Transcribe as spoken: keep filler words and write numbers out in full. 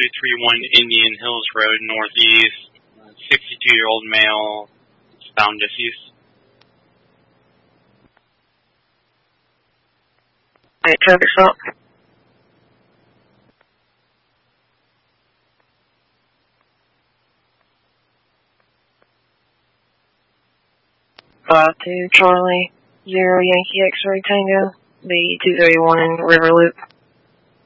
two three one Indian Hills Road, northeast. sixty-two-year-old male, found deceased. Hey, traffic stop. Five two Charlie Zero Yankee X-ray Tango, B two thirty one River Loop.